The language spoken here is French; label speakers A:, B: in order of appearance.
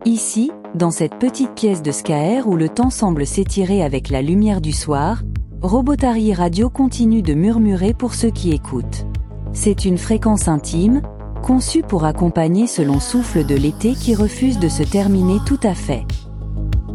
A: Ici, dans cette petite pièce de Skaer où le temps semble s'étirer avec la lumière du soir, Robotari Radio continue de murmurer pour ceux qui écoutent. C'est une fréquence intime, conçue pour accompagner ce long souffle de l'été qui refuse de se terminer tout à fait.